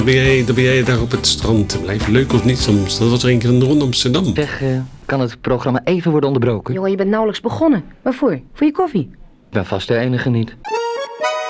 Dan ben jij daar op het strand. Blijf leuk of niet soms. Dat was er een keer een ronde Amsterdam. Zeg, kan het programma even worden onderbroken? Jongen, je bent nauwelijks begonnen. Waarvoor? Voor je koffie? Ik ben vast de enige niet.